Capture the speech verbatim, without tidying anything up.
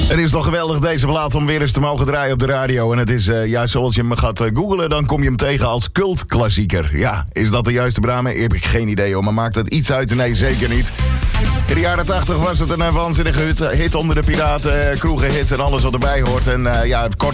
Het is toch geweldig deze plaat om weer eens te mogen draaien op de radio. En het is uh, juist zoals je hem gaat uh, googlen, dan kom je hem tegen als cultklassieker. Ja, is dat de juiste bramen? Heb ik geen idee hoor, maar maakt het iets uit? Nee, zeker niet. In de jaren tachtig was het een waanzinnige hit, hit onder de piraten, uh, kroegenhits en alles wat erbij hoort. En uh, ja, kort